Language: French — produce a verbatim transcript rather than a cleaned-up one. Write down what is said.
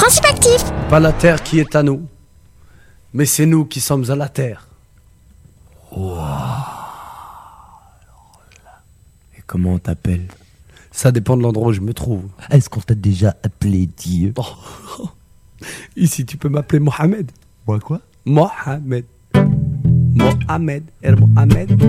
Principe actif. Pas la terre qui est à nous, mais c'est nous qui sommes à la terre. Wow. Et comment on t'appelle? Ça dépend de l'endroit où je me trouve. Est-ce qu'on t'a déjà appelé Dieu? Oh. Ici, tu peux m'appeler Mohamed. Moi quoi? Mohamed. Mohamed. El Mohamed.